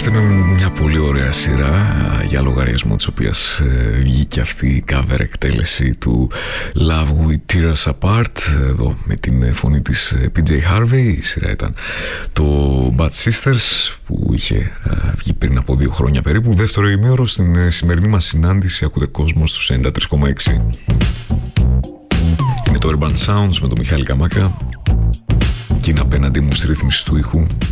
Αυτή είναι μια πολύ ωραία σειρά για λογαριασμό της οποίας βγήκε αυτή η cover εκτέλεση του Love We Tear Us Apart εδώ με την φωνή της PJ Harvey. Η σειρά ήταν το Bad Sisters που είχε βγει πριν από 2 χρόνια περίπου. Δεύτερο ημίωρο στην σημερινή μας συνάντηση ακούτε κόσμο στους 93,6. Είναι το Urban Sounds με τον Μιχάλη Καμάκα και είναι απέναντί μου στη ρύθμιση του ήχου